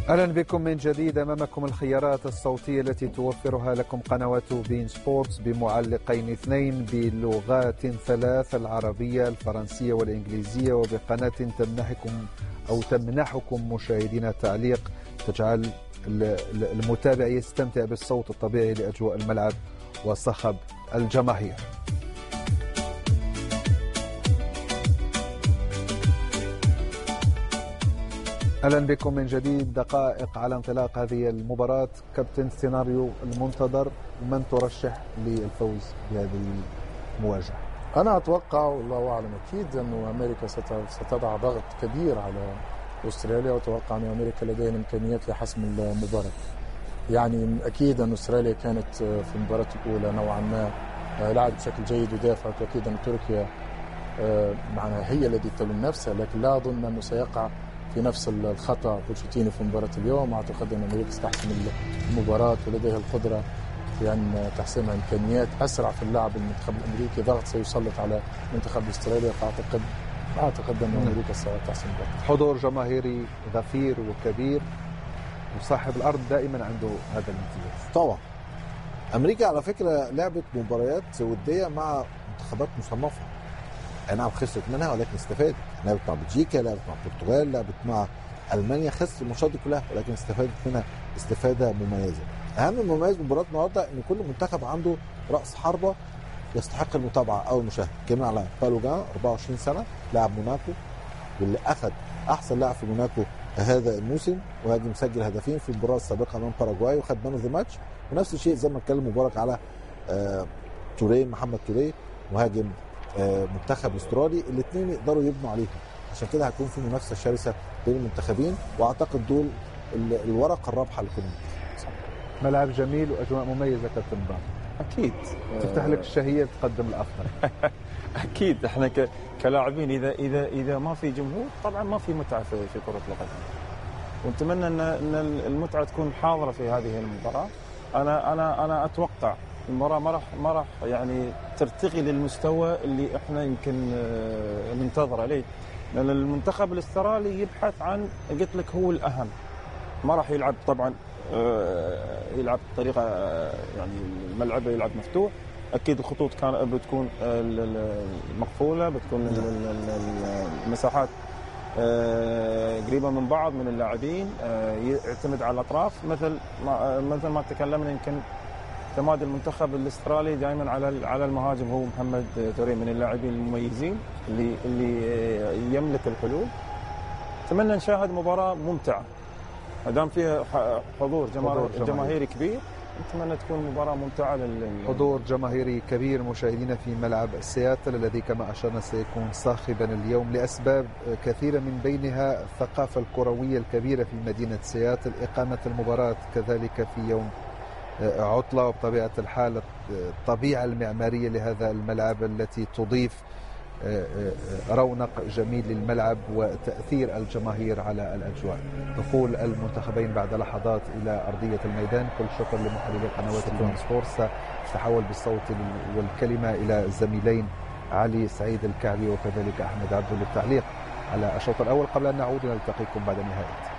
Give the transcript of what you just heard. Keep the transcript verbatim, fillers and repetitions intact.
أهلا بكم من جديد. أمامكم الخيارات الصوتية التي توفرها لكم قنوات بين سبورتس بمعلقين اثنين بلغات ثلاث، العربية الفرنسية والإنجليزية، وبقناة تمنحكم أو تمنحكم مشاهدين تعليق تجعل المتابع يستمتع بالصوت الطبيعي لأجواء الملعب وصخب الجماهير. أهلا بكم من جديد. دقائق على انطلاق هذه المباراة. كابتن، السيناريو المنتظر، من ترشح للفوز بهذه المواجهة؟ أنا أتوقع والله أعلم أكيد أنه أمريكا ستضع ضغط كبير على أستراليا، وأتوقع أن أمريكا لديها الإمكانيات لحسم المباراة. يعني أكيد أن أستراليا كانت في المباراة الأولى نوعا ما لعبت بشكل جيد ودافعت، وأكيد أن تركيا معناها هي التي تلوم نفسها، لكن لا أظن أنه سيقع في نفس الخطأ بوتشيتينو في مباراة اليوم. أعتقد أن أمريكا ستحسم المباراة ولديها القدرة في أن تحسمها، إمكانيات أسرع في اللعب. المنتخب الأمريكي ضغط سيسلط على منتخب أستراليا، فأعتقد أعتقد أن أمريكا ستحسم المباراة. حضور جماهيري غفير وكبير، وصاحب الأرض دائما عنده هذا الامتياز. طبعا أمريكا على فكرة لعبت مباريات ودية مع منتخبات مصنفة، أي نعم خسرت منها ولكن استفادت. لعبت مع بلجيكا، لعبت مع البرتغال، لعبت مع ألمانيا، خسرت الماتشات دي كلها ولكن استفادت منها استفادة مميزة. أهم المميز بمباراة النهارده إن كل منتخب عنده رأس حربة يستحق المتابعة أو المشاهدة. كمان على بالوغان أربعة وعشرين سنة، لاعب موناكو واللي أخذ أحسن لاعب في موناكو هذا الموسم، وهاجم مسجل هدفين في المباراة السابقة أمام باراغواي وخد مان اوف ذا ماتش. ونفس الشيء زي ما اتكلم مبارك على آه توريه، محمد توريه مهاجم آه منتخب استرالي، الاثنين يقدروا يبنوا عليهم. عشان كده هيكون في منافسة شرسة بين المنتخبين، واعتقد دول الورقة الرابحة لكل منتخب. ملعب جميل واجواء مميزة كابتن بام. اكيد تفتح لك الشهية تقدم الافضل. اكيد احنا كلاعبين اذا اذا اذا ما في جمهور طبعا ما في متعه في في كره القدم، ونتمنى ان ان المتعه تكون حاضره في هذه المباراه. انا انا انا اتوقع المباراه ما راح ما راح يعني ترتقي للمستوى اللي احنا يمكن ننتظره. ليه؟ لان المنتخب الاسترالي يبحث عن، قلت لك، هو الاهم. ما راح يلعب طبعا يلعب بطريقه يعني الملعب يلعب مفتوح. اكيد الخطوط كان بتكون مقفوله، بتكون المساحات قريبه من بعض من اللاعبين، يعتمد على الاطراف مثل ما مثل ما تكلمنا. يمكن اعتماد المنتخب الاسترالي دائما على على المهاجم هو محمد توريه، من اللاعبين المميزين اللي اللي يملك الحلول. اتمنى نشاهد مباراه ممتعه ما دام فيها حضور جماهيري كبير. نتمنى تكون مباراة ممتعة لل حضور جماهيري كبير مشاهدينا في ملعب سياتل الذي كما أشرنا سيكون صاخبا اليوم لأسباب كثيرة، من بينها الثقافة الكروية الكبيرة في مدينة سياتل، إقامة المباراة كذلك في يوم عطلة، وبطبيعة الحال الطبيعة المعمارية لهذا الملعب التي تضيف رونق جميل للملعب وتأثير الجماهير على الأجواء. دخول المنتخبين بعد لحظات إلى أرضية الميدان. كل شكر لمحللي قنوات بين سبورتس. تحول بالصوت والكلمة إلى الزميلين علي سعيد الكعبي وكذلك أحمد عبدو للتعليق على الشوط الأول، قبل أن نعود نلتقيكم بعد نهاية